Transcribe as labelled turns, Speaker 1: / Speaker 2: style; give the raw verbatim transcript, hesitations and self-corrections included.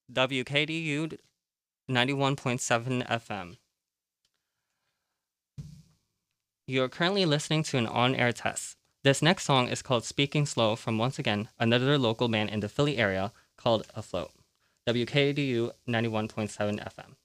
Speaker 1: W K D U ninety-one point seven F M. You're currently listening to an on-air test. This next song is called Speaking Slow from, once again, another local band in the Philly area called Afloat. W K D U ninety-one point seven F M.